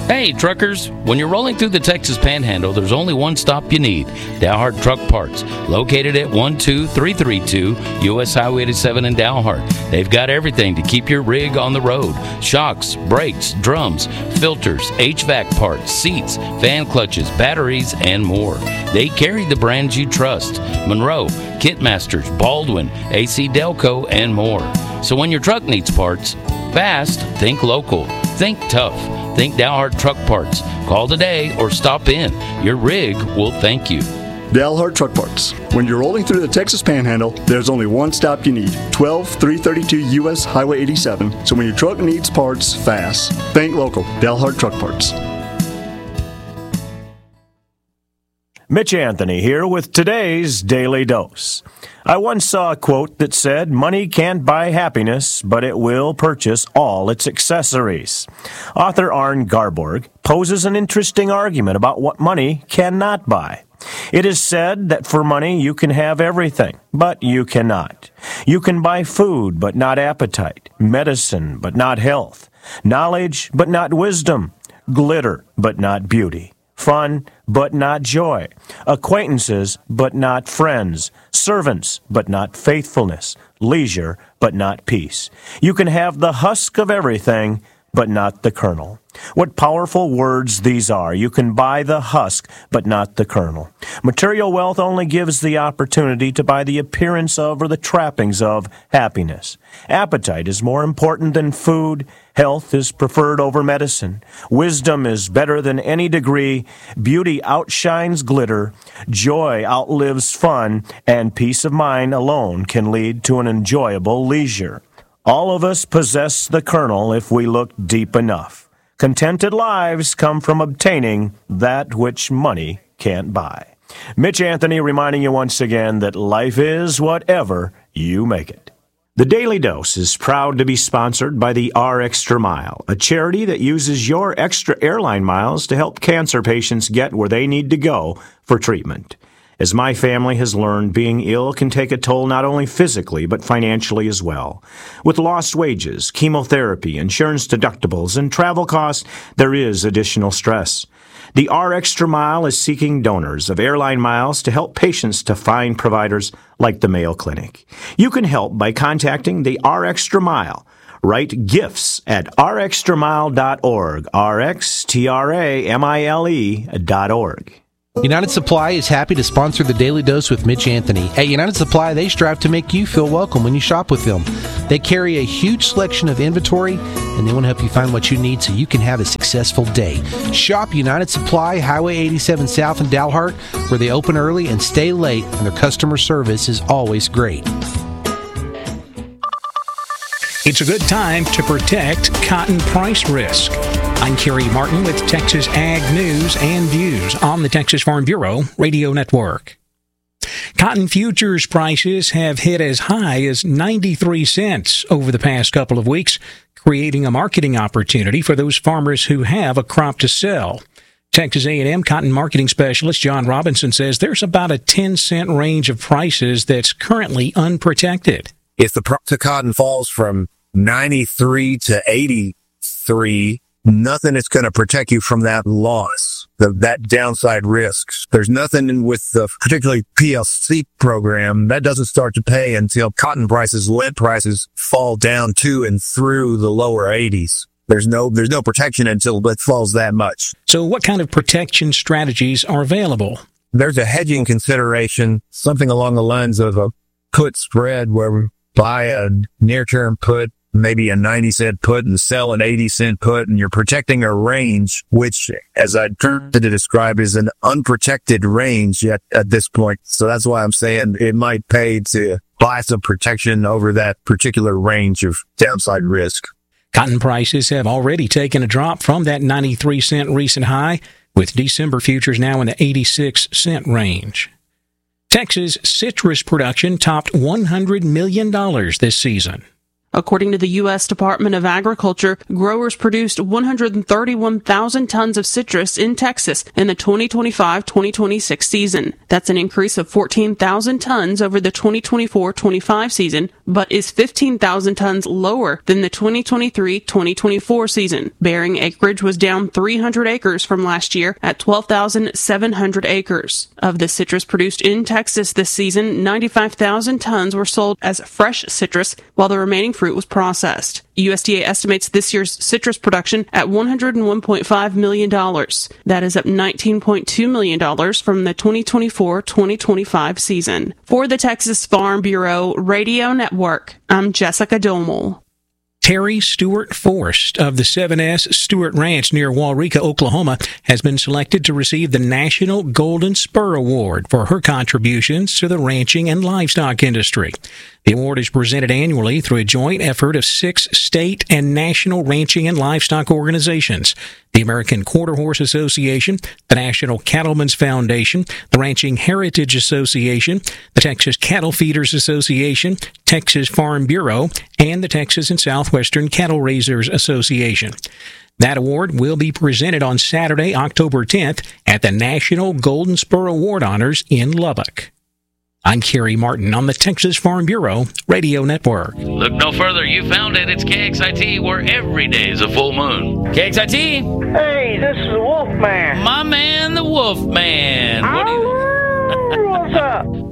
Hey, truckers, when you're rolling through the Texas Panhandle, there's only one stop you need, Dalhart Truck Parts, located at 12332 U.S. Highway 87 in Dalhart. They've got everything to keep your rig on the road: shocks, brakes, drums, filters, HVAC parts, seats, fan clutches, batteries, and more. They carry the brands you trust: Monroe, Kitmasters, Baldwin, AC Delco, and more. So when your truck needs parts, fast, think local. Think tough. Think Dalhart Truck Parts. Call today or stop in. Your rig will thank you. Dalhart Truck Parts. When you're rolling through the Texas Panhandle, there's only one stop you need: 12332 U.S. Highway 87. So when your truck needs parts, fast, think local. Dalhart Truck Parts. Mitch Anthony here with today's Daily Dose. I once saw a quote that said, "Money can't buy happiness, but it will purchase all its accessories." Author Arne Garborg poses an interesting argument about what money cannot buy. It is said that for money you can have everything, but you cannot. You can buy food, but not appetite, medicine, but not health, knowledge, but not wisdom, glitter, but not beauty, fun, but not joy, acquaintances, but not friends, servants, but not faithfulness, leisure, but not peace. You can have the husk of everything, but not the kernel. What powerful words these are. You can buy the husk, but not the kernel. Material wealth only gives the opportunity to buy the appearance of or the trappings of happiness. Appetite is more important than food. Health is preferred over medicine. Wisdom is better than any degree. Beauty outshines glitter. Joy outlives fun. And peace of mind alone can lead to an enjoyable leisure. All of us possess the kernel if we look deep enough. Contented lives come from obtaining that which money can't buy. Mitch Anthony reminding you once again that life is whatever you make it. The Daily Dose is proud to be sponsored by the R Extra Mile, a charity that uses your extra airline miles to help cancer patients get where they need to go for treatment. As my family has learned, being ill can take a toll not only physically, but financially as well. With lost wages, chemotherapy, insurance deductibles, and travel costs, there is additional stress. The R Extra Mile is seeking donors of airline miles to help patients to find providers like the Mayo Clinic. You can help by contacting the R Extra Mile. Write gifts at rextramile.org, rxtramile.org. United Supply is happy to sponsor the Daily Dose with Mitch Anthony. At United Supply, they strive to make you feel welcome when you shop with them. They carry a huge selection of inventory, and they want to help you find what you need so you can have a successful day. Shop United Supply, Highway 87 South in Dalhart, where they open early and stay late, and their customer service is always great. It's a good time to protect cotton price risk. I'm Kerry Martin with Texas Ag News and Views on the Texas Farm Bureau Radio Network. Cotton futures prices have hit as high as 93 cents over the past couple of weeks, creating a marketing opportunity for those farmers who have a crop to sell. Texas A&M cotton marketing specialist John Robinson says there's about a 10-cent range of prices that's currently unprotected. If the price of cotton falls from 93 to 83, nothing is going to protect you from that loss, that downside risks. There's nothing with the particularly PLC program that doesn't start to pay until cotton prices, lead prices fall down to and through the lower 80s. There's no protection until it falls that much. So what kind of protection strategies are available? There's a hedging consideration, something along the lines of a put spread where we buy a near-term put, maybe a 90-cent put, and sell an 80-cent put, and you're protecting a range, which, as I tried to describe, is an unprotected range yet at this point. So that's why I'm saying it might pay to buy some protection over that particular range of downside risk. Cotton prices have already taken a drop from that 93-cent recent high, with December futures now in the 86-cent range. Texas citrus production topped $100 million this season. According to the U.S. Department of Agriculture, growers produced 131,000 tons of citrus in Texas in the 2025-2026 season. That's an increase of 14,000 tons over the 2024-25 season, but is 15,000 tons lower than the 2023-2024 season. Bearing acreage was down 300 acres from last year at 12,700 acres. Of the citrus produced in Texas this season, 95,000 tons were sold as fresh citrus, while the remaining fruit was processed. USDA estimates this year's citrus production at $101.5 million. That is up $19.2 million from the 2024-2025 season. For the Texas Farm Bureau Radio Network, I'm Jessica Domel. Terry Stewart Forrest of the 7S Stewart Ranch near Waurika, Oklahoma, has been selected to receive the National Golden Spur Award for her contributions to the ranching and livestock industry. The award is presented annually through a joint effort of 6 state and national ranching and livestock organizations: the American Quarter Horse Association, the National Cattlemen's Foundation, the Ranching Heritage Association, the Texas Cattle Feeders Association, Texas Farm Bureau, and the Texas and Southwestern Cattle Raisers Association. That award will be presented on Saturday, October 10th at the National Golden Spur Award Honors in Lubbock. I'm Kerry Martin on the Texas Farm Bureau Radio Network. Look no further. You found it. It's KXIT, where every day is a full moon. KXIT. Hey, this is the Wolfman. My man, the Wolfman. What's up?